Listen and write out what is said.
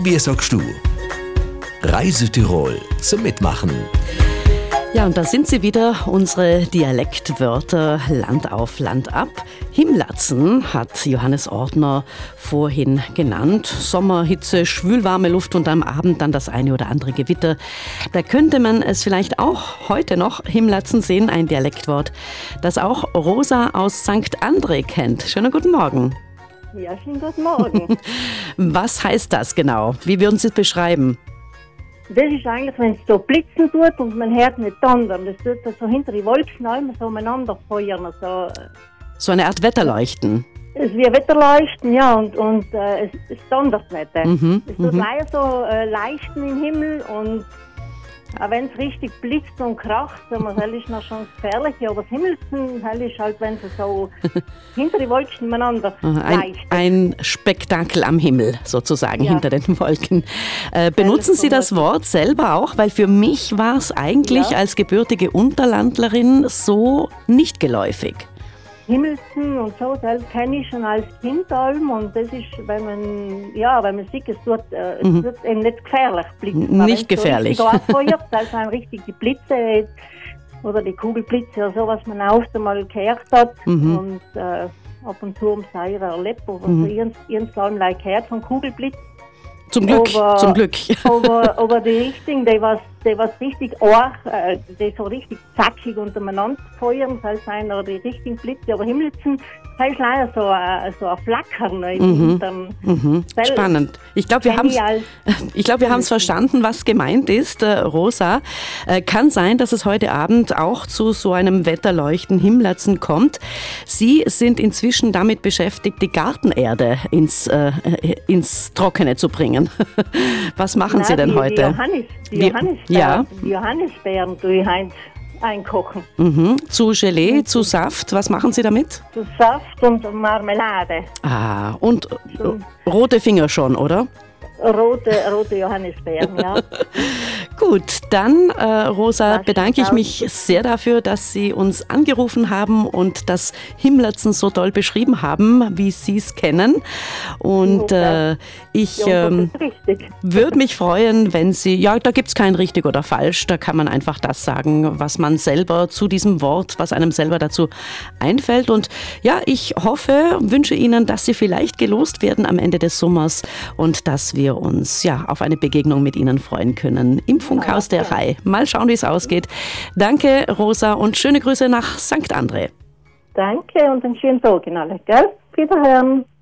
Wie sagst du? Reise Tirol zum Mitmachen. Ja, und da sind sie wieder, unsere Dialektwörter Land auf, Land ab. Himlatzen hat Johannes Ortner vorhin genannt. Sommerhitze, schwülwarme Luft und am Abend dann das eine oder andere Gewitter. Da könnte man es vielleicht auch heute noch Himlatzen sehen, ein Dialektwort, das auch Rosa aus St. André kennt. Schönen guten Morgen. Ja, schönen guten Morgen. Was heißt das genau? Wie würden Sie es beschreiben? Das ist eigentlich, wenn es so blitzen tut und man hört nicht donnern. Das tut so hinter die Wolken immer so umeinander feuern. So eine Art Wetterleuchten. Es ist wie Wetterleuchten, ja, und es donnert nicht. Es tut leider so leuchten im Himmel und auch wenn es richtig blitzt und kracht, das ist noch schon gefährlich, aber das Himmelsen ist halt, wenn es so hinter die Wolken umeinander leuchtet. Ein Spektakel am Himmel sozusagen, ja. Hinter den Wolken. Benutzen Sie das Wort selber auch? Weil für mich war es eigentlich als gebürtige Unterlandlerin so nicht geläufig. Himmelsen und so, das kenne ich schon als Kind und das ist, wenn man sieht, es wird eben nicht gefährlich blitzen. Nicht gefährlich. Wenn es so richtig anfeuert, das sind richtig die Blitze oder die Kugelblitze oder so, was man oft einmal gehört hat und ab und zu am Seier erlebt, aber so irgendwann gehört von Kugelblitz. Zum Glück. Aber die richtigen, die was richtig arg, die so richtig zackig untereinander feuern, das sind oder die richtigen Blitze, aber Himmelsen, das ist leider so ein Flackern. Spannend. Ich glaube, wir haben es verstanden, was gemeint ist, Rosa. Kann sein, dass es heute Abend auch zu so einem Wetterleuchten, Himlatzen kommt. Sie sind inzwischen damit beschäftigt, die Gartenerde ins Trockene zu bringen. Was machen Sie denn heute? Die Johannisbeeren tue ich einkochen. Zu Gelee, zu Saft, was machen Sie damit? Zu Saft und Marmelade. Ah, und rote Finger schon, oder? Rote Johannisbeeren, ja. Gut, dann, Rosa, bedanke ich mich sehr dafür, dass Sie uns angerufen haben und das Himlatzen so toll beschrieben haben, wie Sie es kennen. Und ich würde mich freuen, wenn Sie, da gibt es kein richtig oder falsch, da kann man einfach das sagen, was man selber zu diesem Wort, was einem selber dazu einfällt. Und ja, ich wünsche Ihnen, dass Sie vielleicht gelost werden am Ende des Sommers und dass wir uns auf eine Begegnung mit Ihnen freuen können im Funkhaus der Rai. Mal schauen, wie es ausgeht. Danke, Rosa, und schöne Grüße nach St. André. Danke und einen schönen Tag Ihnen alle, gell? Wiederhören.